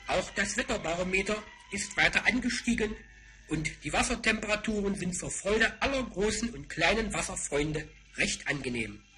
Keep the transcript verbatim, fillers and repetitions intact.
Auch das Wetterbarometer ist weiter angestiegen und die Wassertemperaturen sind zur Freude aller großen und kleinen Wasserfreunde recht angenehm.